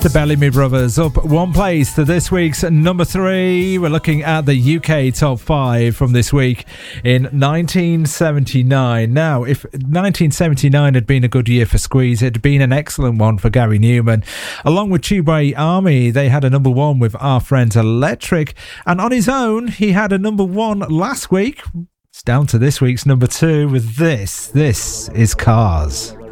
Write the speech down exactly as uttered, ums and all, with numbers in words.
The Bellamy Brothers up one place to this week's number three. We're looking at the U K top five from this week in nineteen seventy-nine. Now, if nineteen seventy-nine had been a good year for Squeeze, it had been an excellent one for Gary Newman. Along with Tubeway Army, they had a number one with Our Friends Electric. And on his own, he had a number one last week. It's down to this week's number two with this. This is Cars.